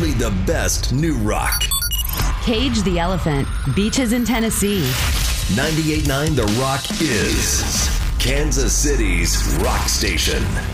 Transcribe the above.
only the best new rock. Cage the Elephant, Beaches in Tennessee. 98.9 The Rock is Kansas City's rock station.